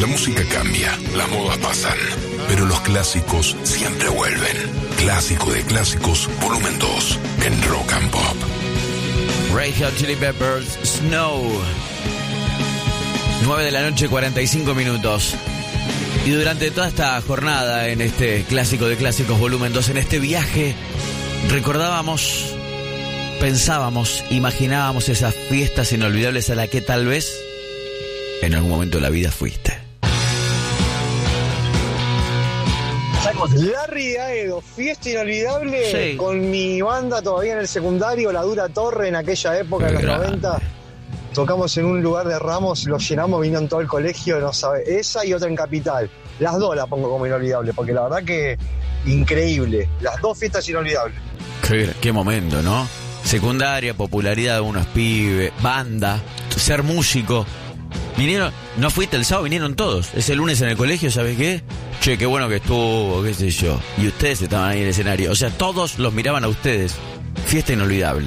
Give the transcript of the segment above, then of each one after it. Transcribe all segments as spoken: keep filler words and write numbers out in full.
La música cambia, las modas pasan, pero los clásicos siempre vuelven. Clásico de clásicos, volumen dos, en Rock and Pop. Red Hot Chili Peppers, Snow. nueve de la noche, cuarenta y cinco minutos. Y durante toda esta jornada, en este Clásico de Clásicos, volumen dos, en este viaje, recordábamos, pensábamos, imaginábamos esas fiestas inolvidables a las que tal vez en algún momento de la vida fuiste. Larry Aedo, fiesta inolvidable, Sí. con mi banda todavía en el secundario, La Dura Torre, en aquella época, Qué en los grande. noventa. Tocamos en un lugar de Ramos, lo llenamos, vinieron todo el colegio, no sabe. Esa y otra en Capital. Las dos las pongo como inolvidable, porque la verdad que increíble. Las dos fiestas inolvidables. Qué, qué momento, ¿no? Secundaria, popularidad de unos pibes, banda, ser músico. Vinieron, no fuiste el sábado, vinieron todos. Ese lunes en el colegio, ¿sabes qué? Che, qué bueno que estuvo, qué sé yo. Y ustedes estaban ahí en el escenario. O sea, todos los miraban a ustedes. Fiesta inolvidable.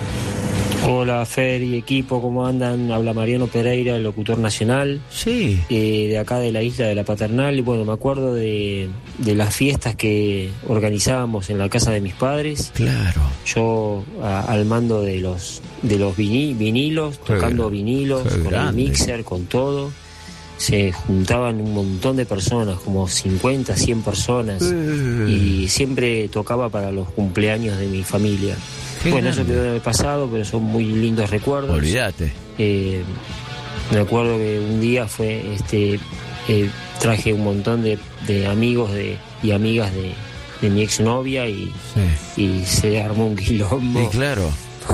Hola Fer y equipo, ¿cómo andan? Habla Mariano Pereira, el locutor nacional, Sí. eh, de acá de la isla de la Paternal. Y bueno, me acuerdo de, de las fiestas que organizábamos en la casa de mis padres. Claro. Yo a- al mando de los de los vini- vinilos, Qué tocando gra- vinilos, qué con grande. el mixer, con todo. Se juntaban un montón de personas, como cincuenta, cien personas. Eh. Y siempre tocaba para los cumpleaños de mi familia. Qué Bueno, eso grande. quedó en el pasado, pero son muy lindos recuerdos. Olvídate. Eh, me acuerdo que un día fue, este, eh, traje un montón de, de amigos de, y amigas de, de mi exnovia y, Sí. y se armó un quilombo. Y claro.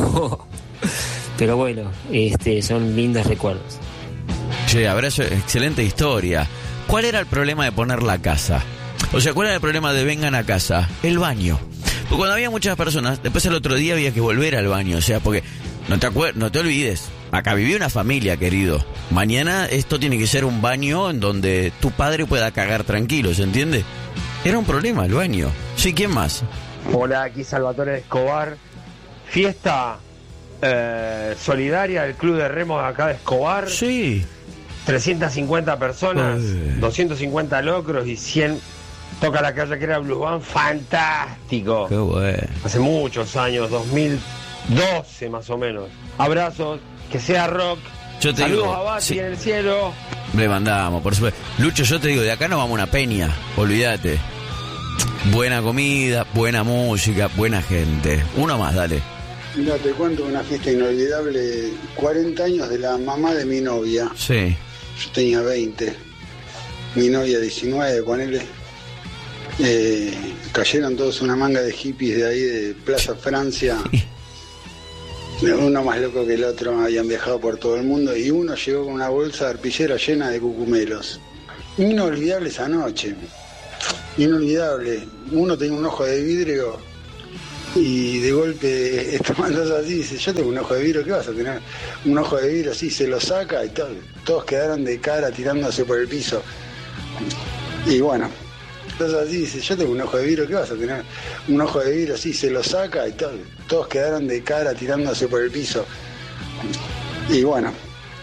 Pero bueno, este, son lindos recuerdos. Che, abrazo, excelente historia. ¿Cuál era el problema de poner la casa? O sea, ¿cuál era el problema de vengan a casa? El baño. Porque cuando había muchas personas, después el otro día había que volver al baño. O sea, porque no te acuer- no te olvides, acá vivía una familia, querido. Mañana esto tiene que ser un baño en donde tu padre pueda cagar tranquilo, ¿se entiende? Era un problema el baño. Sí, ¿quién más? Hola, aquí Salvatore Escobar. Fiesta eh, solidaria del Club de Remos de acá de Escobar. Sí. trescientas cincuenta personas, Eh. doscientos cincuenta locros y cien. Toca la calle que era Blues Band. Fantástico. Qué bueno. Hace muchos años, dos mil doce más o menos. Abrazos, que sea rock. Yo te Saludos digo, a Bati sí. en el cielo. Le mandamos, por supuesto. Lucho, yo te digo, de acá nos vamos a una peña, olvídate. Buena comida, buena música, buena gente. Uno más, dale. Mira, te cuento una fiesta inolvidable, cuarenta años de la mamá de mi novia. Sí. Yo tenía veinte, mi novia diecinueve, ponele. Eh, cayeron todos una manga de hippies de ahí de Plaza Francia. Uno más loco que el otro, habían viajado por todo el mundo y uno llegó con una bolsa de arpillera llena de cucumelos. Inolvidable esa noche. Inolvidable. Uno tenía un ojo de vidrio y de golpe tomando así dice, yo tengo un ojo de vidrio, ¿qué vas a tener? Un ojo de vidrio así, se lo saca y to- todos quedaron de cara tirándose por el piso. Y bueno, entonces así dice, yo tengo un ojo de vidrio, ¿qué vas a tener? Un ojo de vidrio así, se lo saca y to- todos quedaron de cara tirándose por el piso. Y bueno,